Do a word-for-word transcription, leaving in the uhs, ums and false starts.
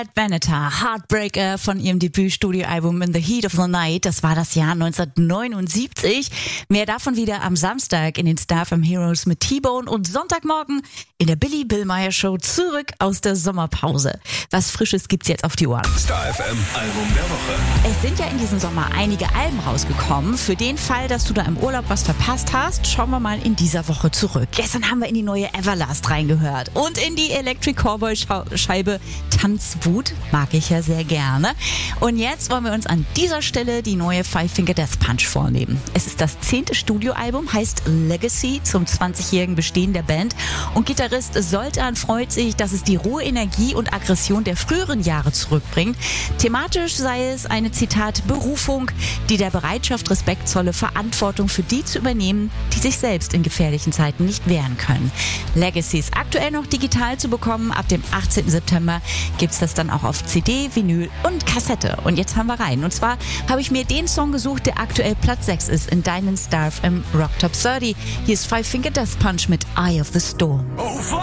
Veneta, Heartbreaker von ihrem Debütstudioalbum In the Heat of the Night. Das war das Jahr neunzehnhundertneunundsiebzig. Mehr davon wieder am Samstag in den Star F M Heroes mit T-Bone und Sonntagmorgen in der Billy Billmeyer Show zurück aus der Sommerpause. Was Frisches gibt's jetzt auf die Ohren. Star F M Album der Woche. Es sind ja in diesem Sommer einige Alben rausgekommen. Für den Fall, dass du da im Urlaub was verpasst hast, schauen wir mal in dieser Woche zurück. Gestern haben wir in die neue Everlast reingehört und in die Electric Cowboy Scheibe Tanzwut. Mag ich ja sehr gerne. Und jetzt wollen wir uns an dieser Stelle die neue Five Finger Death Punch vornehmen. Es ist das zehnte Studioalbum, heißt Legacy, zum zwanzigjährigen Bestehen der Band. Und Gitarrist Zoltan freut sich, dass es die rohe Energie und Aggression der früheren Jahre zurückbringt. Thematisch sei es eine, Zitat, Berufung, die der Bereitschaft Respekt zolle, Verantwortung für die zu übernehmen, die sich selbst in gefährlichen Zeiten nicht wehren können. Legacy ist aktuell noch digital zu bekommen. Ab dem achtzehnten September gibt es das dann auch auf C D, Vinyl und Kassette. Und jetzt haben wir rein. Und zwar habe ich mir den Song gesucht, der aktuell Platz sechs ist in deinen Star F M Rock Top dreißig. Hier ist Five Finger Death Punch mit Eye of the Storm. Oh,